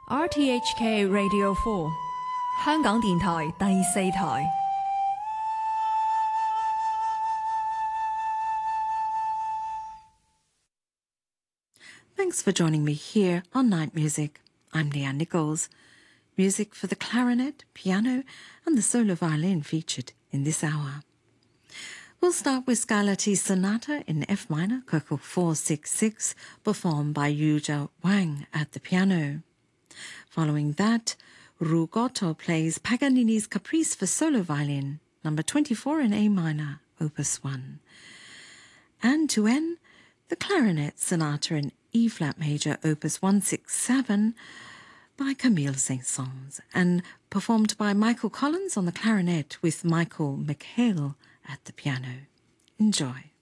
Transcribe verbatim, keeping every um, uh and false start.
R T H K Radio four 香港電台第四台。 Thanks for joining me here on Night Music. I'm Leanne Nichols. Music for the clarinet, piano and the solo violin featured in this hour. We'll start with Scarlatti's Sonata in F minor, Köchel four six six, performed by Yuzha Wang at the piano. Following that, Rugotto plays Paganini's Caprice for solo violin, number twenty-four in A minor, opus one. And to end, the Clarinet Sonata in E-flat major, opus one sixty-seven, by Camille Saint-Saëns, and performed by Michael Collins on the clarinet with Michael McHale at the piano. Enjoy.